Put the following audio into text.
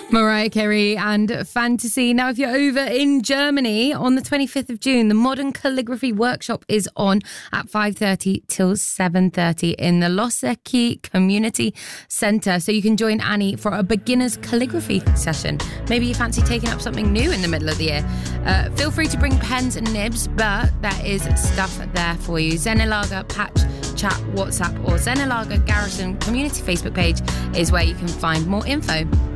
Mariah Carey and Fantasy. Now, if you're over in Germany on the 25th of June, the Modern Calligraphy Workshop is on at 5:30 till 7:30 in the Losecki Community Centre. So you can join Annie for a beginner's calligraphy session. Maybe you fancy taking up something new in the middle of the year. Feel free to bring pens and nibs, but there is stuff there for you. Zenelager Patch Chat WhatsApp or Zenelager Garrison Community Facebook page is where you can find more info.